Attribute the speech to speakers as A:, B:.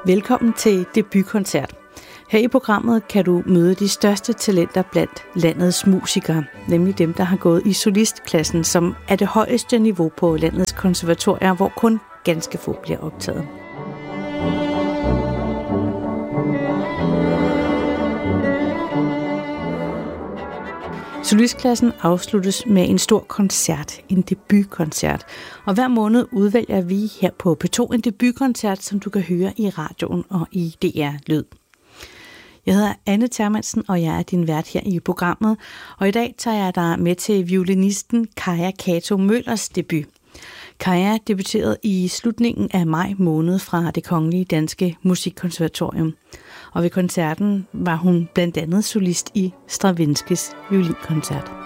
A: Velkommen til Debutkoncert. Her i programmet kan du møde de største talenter blandt landets musikere, nemlig dem, der har gået i solistklassen, som er det højeste niveau på landets konservatorier, hvor kun ganske få bliver optaget. Solistklassen afsluttes med en stor koncert, en debutkoncert. Og hver måned udvælger vi her på P2 en debutkoncert, som du kan høre i radioen og i DR Lyd. Jeg hedder Anne Termansen, og jeg er din vært her i programmet. Og i dag tager jeg dig med til violinisten Kaja Kato Møllers debut. Kaja debuterede i slutningen af maj måned fra Det Kongelige Danske Musikkonservatorium. Og ved koncerten var hun blandt andet solist i Stravinskys violinkoncert.